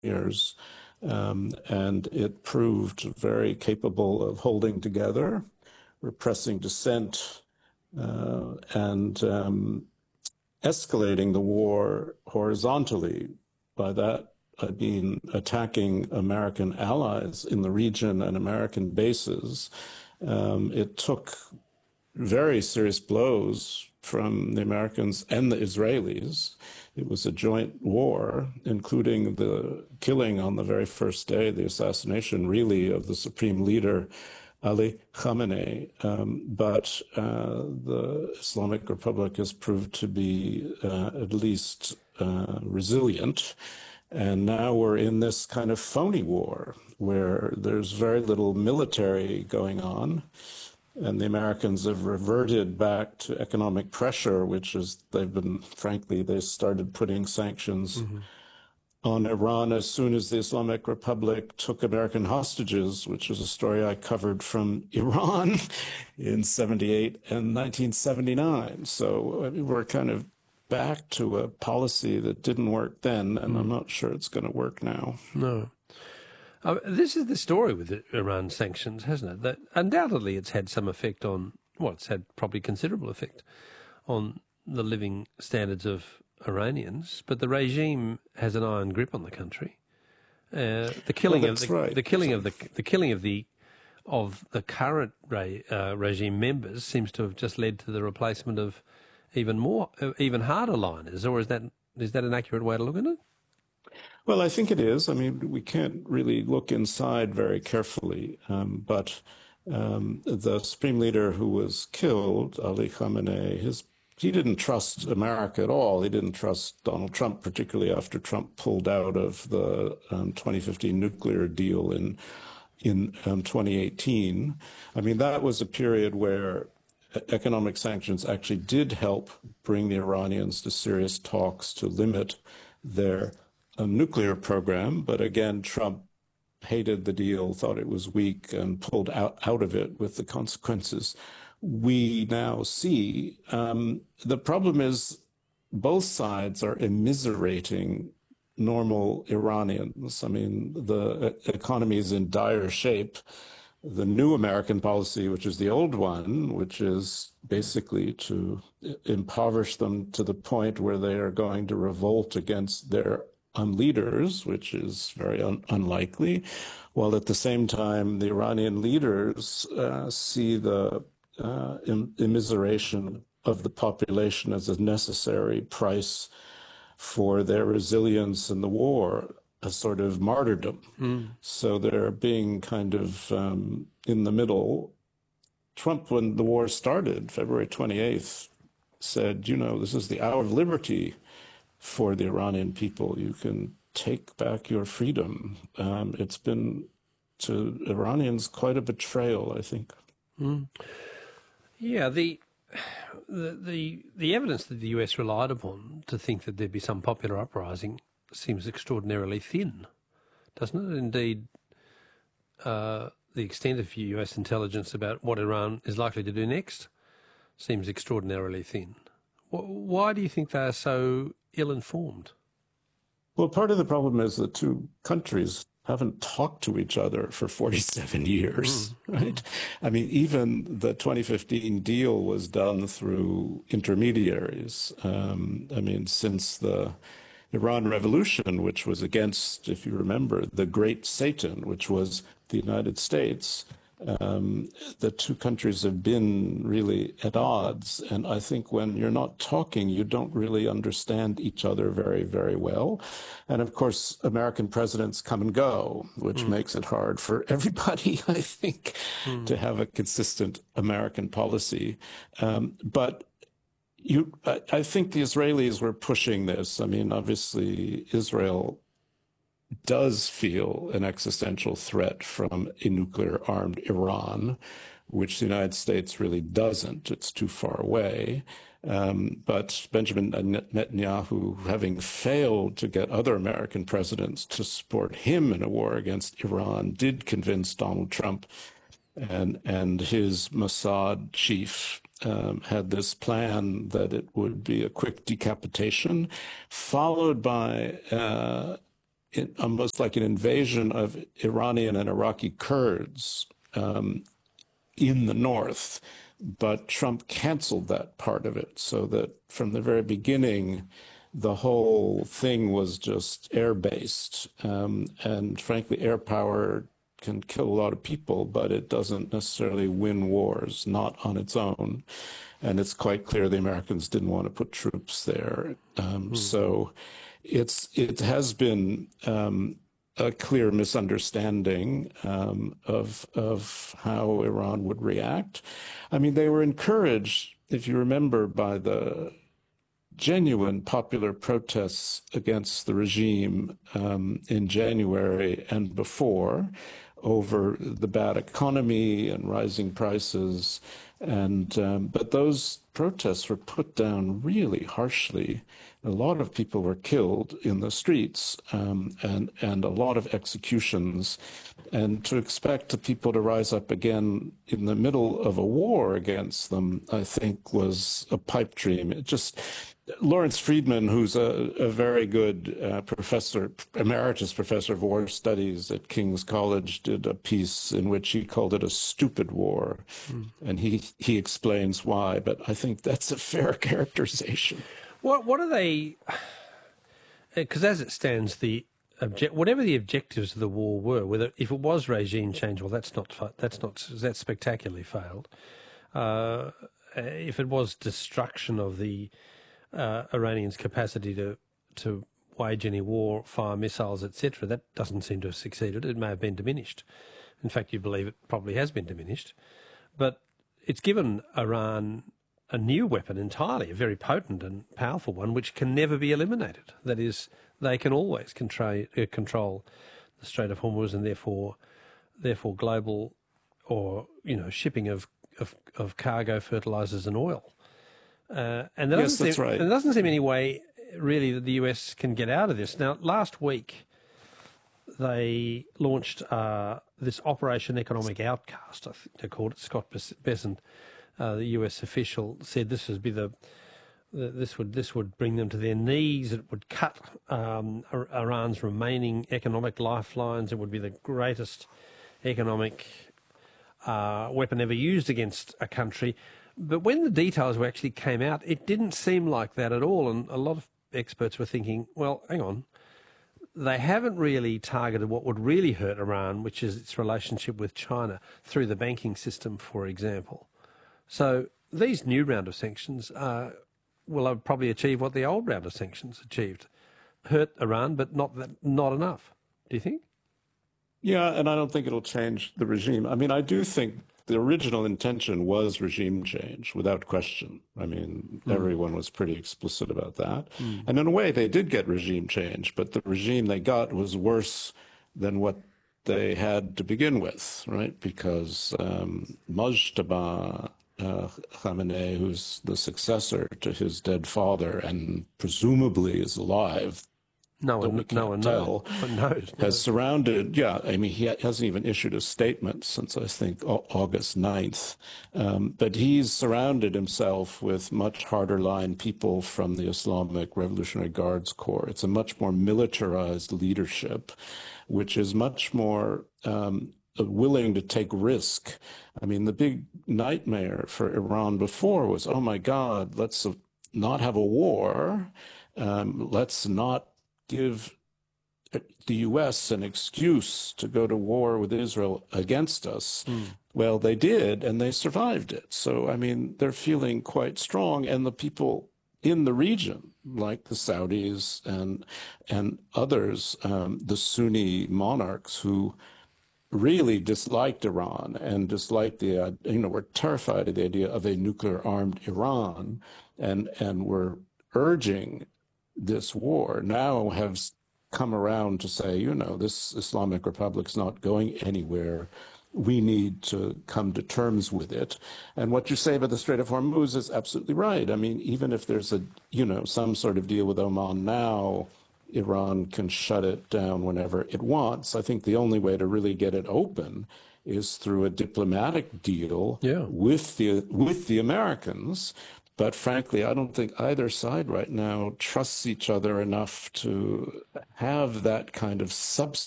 years. And it proved very capable of holding together, repressing dissent, and escalating the war horizontally. By that, I mean attacking American allies in the region and American bases. It took very serious blows from the Americans and the Israelis. It was a joint war, including the killing on the very first day, the assassination, really, of the supreme leader, Ali Khamenei. But the Islamic Republic has proved to be at least resilient. And now we're in this kind of phony war where there's very little military going on. And the Americans have reverted back to economic pressure, which is they started putting sanctions on Iran as soon as the Islamic Republic took American hostages, which is a story I covered from Iran in 78 and 1979. So I mean, we're kind of back to a policy that didn't work then, and I'm not sure it's going to work now. No. This is the story with the Iran sanctions, hasn't it? That undoubtedly it's had some effect on, well, it's had probably considerable effect on the living standards of Iranians, but the regime has an iron grip on the country. The killing of the current regime members seems to have just led to the replacement of even harder liners. Or is that an accurate way to look at it? Well, I think it is. I mean, we can't really look inside very carefully, but the supreme leader who was killed, Ali Khamenei, he didn't trust America at all. He didn't trust Donald Trump, particularly after Trump pulled out of the 2015 nuclear deal in 2018. I mean, that was a period where economic sanctions actually did help bring the Iranians to serious talks to limit their nuclear program. But again, Trump hated the deal, thought it was weak, and pulled out of it with the consequences we now see. The problem is both sides are immiserating normal Iranians. I mean, the economy is in dire shape. The new American policy, which is the old one, which is basically to impoverish them to the point where they are going to revolt against their leaders, which is very unlikely, while at the same time the Iranian leaders see the immiseration of the population as a necessary price for their resilience in the war, a sort of martyrdom. So they're being kind of in the middle. Trump, when the war started, February 28th, said, this is the hour of liberty for the Iranian people. You can take back your freedom. It's been, to Iranians, quite a betrayal, I think. Yeah, the evidence that the US relied upon to think that there'd be some popular uprising seems extraordinarily thin, doesn't it? Indeed, the extent of US intelligence about what Iran is likely to do next seems extraordinarily thin. Why do you think they are so ill-informed? Well, part of the problem is the two countries haven't talked to each other for 47 years, right? I mean, even the 2015 deal was done through intermediaries. I mean, since the Iran Revolution, which was against, if you remember, the Great Satan, which was the United States, the two countries have been really at odds. And I think when you're not talking, you don't really understand each other very, very well. And of course, American presidents come and go, which makes it hard for everybody, I think, to have a consistent American policy. But I think the Israelis were pushing this. I mean, obviously, Israel does feel an existential threat from a nuclear-armed Iran, which the United States really doesn't. It's too far away. But Benjamin Netanyahu, having failed to get other American presidents to support him in a war against Iran, did convince Donald Trump, and his Mossad chief had this plan that it would be a quick decapitation, followed by almost like an invasion of Iranian and Iraqi Kurds in the north. But Trump canceled that part of it, so that from the very beginning, the whole thing was just air-based. And frankly, air power can kill a lot of people, but it doesn't necessarily win wars, not on its own. And it's quite clear the Americans didn't want to put troops there. So it has been a clear misunderstanding of how Iran would react. I mean, they were encouraged, if you remember, by the genuine popular protests against the regime in January and before over the bad economy and rising prices. And but those protests were put down really harshly. A lot of people were killed in the streets, and a lot of executions. And to expect the people to rise up again in the middle of a war against them, I think, was a pipe dream. It just Lawrence Friedman, who's a very good professor, emeritus professor of war studies at King's College, did a piece in which he called it a stupid war. And he explains why, but I think that's a fair characterization. What are they? Because as it stands, whatever the objectives of the war were, whether if it was regime change, well, that's spectacularly failed. If it was destruction of the Iranians' capacity to wage any war, fire missiles, etc., that doesn't seem to have succeeded. It may have been diminished. In fact, you believe it probably has been diminished. But it's given Iran a new weapon entirely, a very potent and powerful one, which can never be eliminated. That is, they can always control the Strait of Hormuz and therefore global shipping of cargo, fertilizers and oil. And yes, that's right. And there doesn't seem any way really that the US can get out of this. Now, last week they launched this Operation Economic Outcast, I think they called it. Scott Bessent, the US official, said this would bring them to their knees. It would cut Iran's remaining economic lifelines. It would be the greatest economic weapon ever used against a country. But when the details actually came out, it didn't seem like that at all. And a lot of experts were thinking, well, hang on, they haven't really targeted what would really hurt Iran, which is its relationship with China through the banking system, for example. So these new round of sanctions will probably achieve what the old round of sanctions achieved. Hurt Iran, but not enough. Do you think? Yeah, and I don't think it'll change the regime. I mean, I do think the original intention was regime change, without question. I mean, everyone was pretty explicit about that. And in a way, they did get regime change, but the regime they got was worse than what they had to begin with, right? Because Mojtaba Khamenei, who's the successor to his dead father and presumably is alive, no one knows. Has surrounded, I mean, he hasn't even issued a statement since, I think, August 9th. But he's surrounded himself with much harder line people from the Islamic Revolutionary Guards Corps. It's a much more militarized leadership, which is much more willing to take risk. I mean, the big nightmare for Iran before was, oh my God, let's not have a war. Let's not give the U.S. an excuse to go to war with Israel against us. Well, they did, and they survived it. So, I mean, they're feeling quite strong, and the people in the region, like the Saudis and others, the Sunni monarchs who really disliked Iran and disliked were terrified of the idea of a nuclear-armed Iran, and were urging this war, now have come around to say, this Islamic Republic's not going anywhere. We need to come to terms with it. And what you say about the Strait of Hormuz is absolutely right. I mean, even if there's some sort of deal with Oman now, Iran can shut it down whenever it wants. I think the only way to really get it open is through a diplomatic deal with the Americans. But frankly, I don't think either side right now trusts each other enough to have that kind of substance